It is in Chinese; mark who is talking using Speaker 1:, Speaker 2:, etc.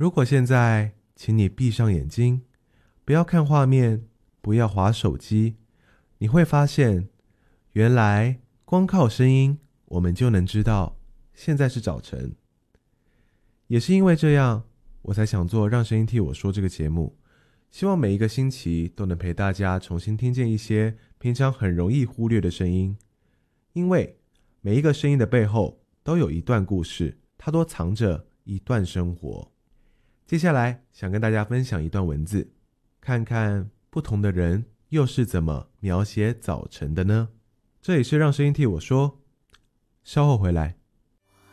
Speaker 1: 如果现在，请你闭上眼睛，不要看画面，不要滑手机，你会发现，原来光靠声音，我们就能知道现在是早晨。也是因为这样，我才想做让声音替我说这个节目，希望每一个星期都能陪大家重新听见一些平常很容易忽略的声音，因为每一个声音的背后都有一段故事，它都藏着一段生活。接下来想跟大家分享一段文字，看看不同的人又是怎么描写早晨的呢？这里是让声音替我说，稍后回来。